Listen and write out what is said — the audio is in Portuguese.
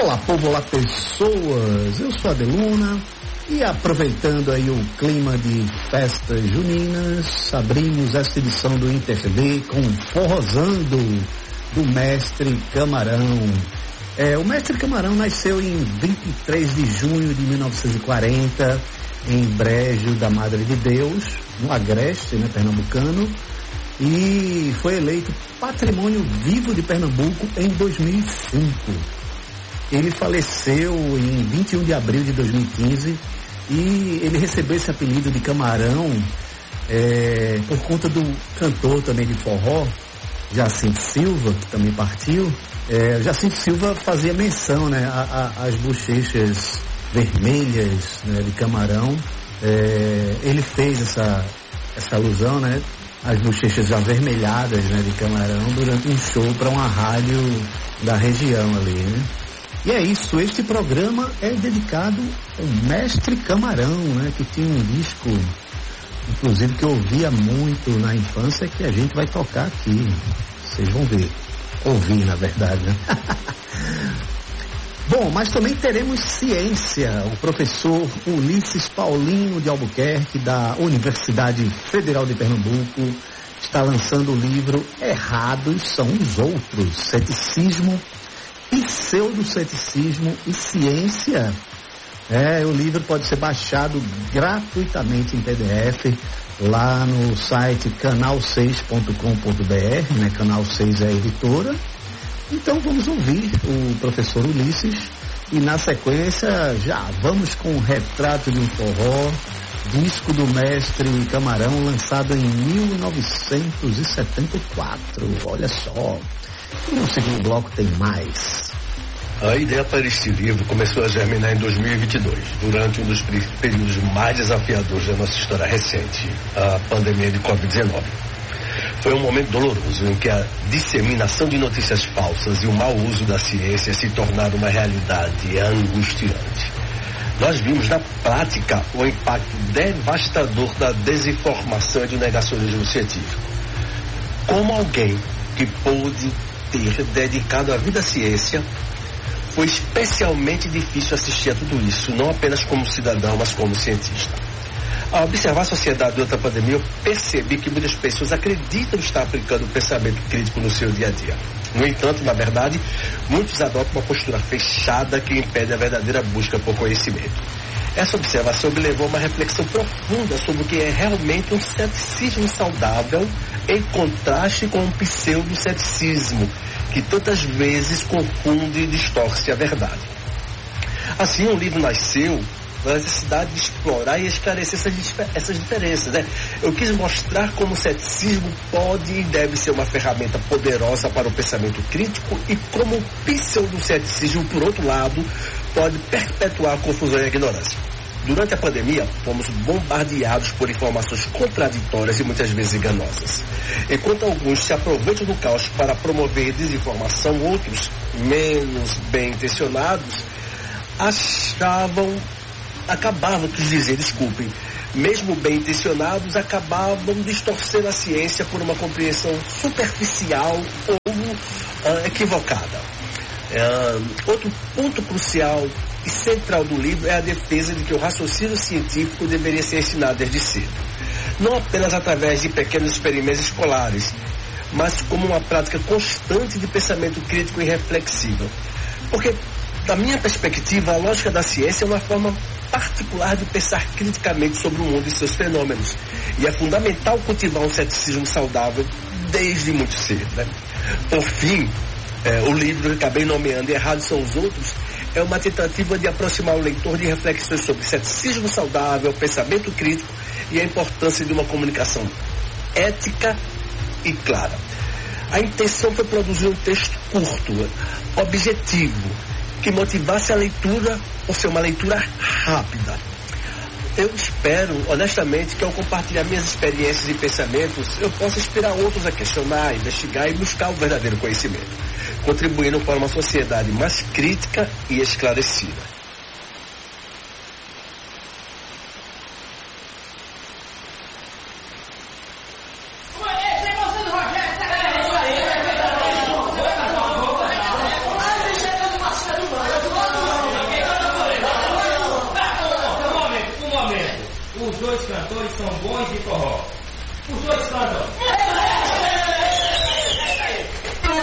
Olá, povo, olá, pessoas. Eu sou a Adeluna e aproveitando aí o clima de festas juninas, abrimos esta edição do InterB com Forrozando do Mestre Camarão. O Mestre Camarão nasceu em 23 de junho de 1940 em Brejo da Madre de Deus, no Agreste, né, pernambucano, e foi eleito Patrimônio Vivo de Pernambuco em 2005. Ele faleceu em 21 de abril de 2015 e ele recebeu esse apelido de Camarão por conta do cantor também de forró, Jacinto Silva, que também partiu. Jacinto Silva fazia menção, né, às bochechas vermelhas, né, de Camarão. Ele fez essa alusão, né, às bochechas avermelhadas, né, de Camarão durante um show para uma rádio da região ali, né? E é isso, este programa é dedicado ao Mestre Camarão, né, que tinha um disco, inclusive, que eu ouvia muito na infância, que a gente vai tocar aqui. Vocês vão ver. Ouvir, na verdade, né? Bom, mas também teremos ciência. O professor Ulisses Paulinho de Albuquerque, da Universidade Federal de Pernambuco, está lançando o livro Errados São os Outros, Ceticismo, Pseudoceticismo e Ciência. O livro pode ser baixado gratuitamente em PDF lá no site canal6.com.br, né? Canal 6 é a editora. Então vamos ouvir o professor Ulisses e na sequência já vamos com o Retrato de um Forró, disco do Mestre Camarão, lançado em 1974. Olha só. E no segundo bloco tem mais. A ideia para este livro começou a germinar em 2022, durante um dos períodos mais desafiadores da nossa história recente, a pandemia de Covid-19. Foi um momento doloroso em que a disseminação de notícias falsas e o mau uso da ciência se tornaram uma realidade angustiante. Nós vimos na prática o impacto devastador da desinformação e do negacionismo científico. Como alguém que pôde ter dedicado a vida à ciência, foi especialmente difícil assistir a tudo isso, não apenas como cidadão, mas como cientista. Ao observar a sociedade durante a pandemia, eu percebi que muitas pessoas acreditam estar aplicando o pensamento crítico no seu dia a dia. No entanto, na verdade, muitos adotam uma postura fechada que impede a verdadeira busca por conhecimento. Essa observação me levou a uma reflexão profunda sobre o que é realmente um ceticismo saudável, em contraste com um pseudoceticismo, que tantas vezes confunde e distorce a verdade. Assim, o livro nasceu na necessidade de explorar e esclarecer essas diferenças, né? Eu quis mostrar como o ceticismo pode e deve ser uma ferramenta poderosa para o pensamento crítico e como o pseudoceticismo, por outro lado, pode perpetuar a confusão e a ignorância. Durante a pandemia, fomos bombardeados por informações contraditórias e muitas vezes enganosas. Enquanto alguns se aproveitam do caos para promover desinformação, outros, menos bem intencionados, mesmo bem intencionados, acabavam distorcendo a ciência por uma compreensão superficial ou equivocada. Outro ponto crucial e central do livro é a defesa de que o raciocínio científico deveria ser ensinado desde cedo. Não apenas através de pequenos experimentos escolares, mas como uma prática constante de pensamento crítico e reflexivo. Porque, da minha perspectiva, a lógica da ciência é uma forma particular de pensar criticamente sobre o mundo e seus fenômenos. E é fundamental cultivar um ceticismo saudável desde muito cedo, né? Por fim, o livro que acabei nomeando Errados São os Outros é uma tentativa de aproximar o leitor de reflexões sobre ceticismo saudável, pensamento crítico e a importância de uma comunicação ética e clara. A intenção foi produzir um texto curto, objetivo, que motivasse a leitura por ser uma leitura rápida. Eu espero, honestamente, que ao compartilhar minhas experiências e pensamentos, eu possa inspirar outros a questionar, investigar e buscar o verdadeiro conhecimento, contribuindo para uma sociedade mais crítica e esclarecida. Os dois cantores são bons de forró. Os dois cantam.